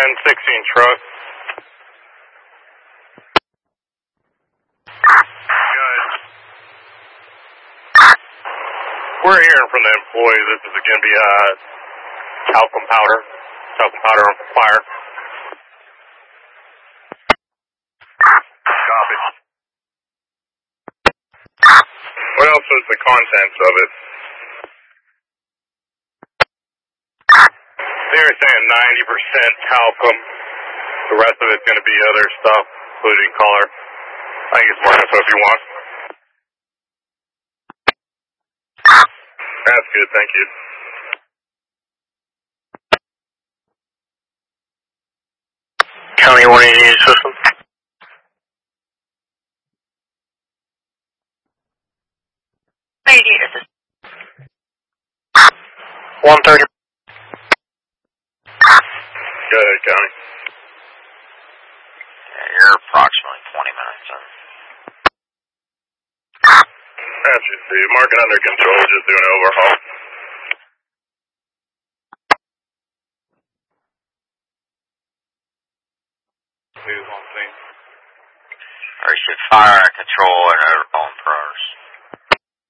1016 truck. Good. We're hearing from the employee this is going to be talcum powder on fire. Copy. What else was the contents of it? They were saying 90% talcum. The rest of it's going to be other stuff, including color. I can get some more info if you want. That's good, thank you. County 188 system. Radiator system. 130. Go ahead, County. Yeah, you're approximately 20 minutes in. That's just see. Marking under control, just doing an overhaul. Who's on scene? Or you should fire at control and overhaul in progress.